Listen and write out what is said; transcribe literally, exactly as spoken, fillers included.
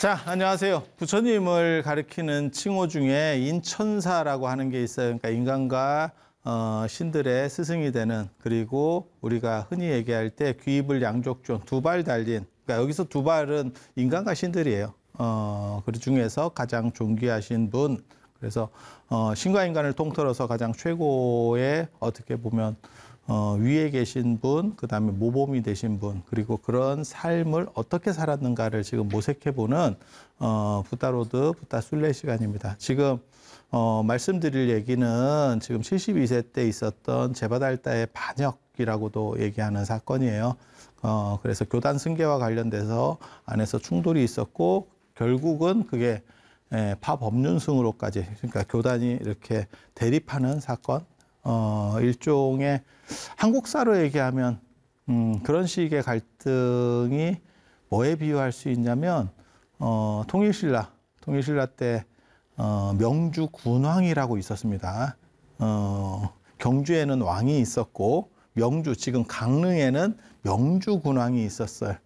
자, 안녕하세요. 부처님을 가리키는 칭호 중에 인천사라고 하는 게 있어요. 그러니까 인간과 어, 신들의 스승이 되는, 그리고 우리가 흔히 얘기할 때 귀입을 양족존, 두 발 달린, 그러니까 여기서 두 발은 인간과 신들이에요. 어, 그 중에서 가장 존귀하신 분, 그래서 어, 신과 인간을 통틀어서 가장 최고의, 어떻게 보면 어, 위에 계신 분, 그 다음에 모범이 되신 분, 그리고 그런 삶을 어떻게 살았는가를 지금 모색해보는 어, 부다로드 부다술레 시간입니다. 지금 어, 말씀드릴 얘기는 지금 칠십이 세 때 있었던 제바달다의 반역이라고도 얘기하는 사건이에요. 어, 그래서 교단 승계와 관련돼서 안에서 충돌이 있었고, 결국은 그게 예, 파법륜승으로까지, 그러니까 교단이 이렇게 대립하는 사건, 어, 일종의 한국사로 얘기하면 음, 그런 식의 갈등이 뭐에 비유할 수 있냐면 어, 통일신라, 통일신라 때 어, 명주 군왕이라고 있었습니다. 어, 경주에는 왕이 있었고 명주, 지금 강릉에는 명주 군왕이 있었어요.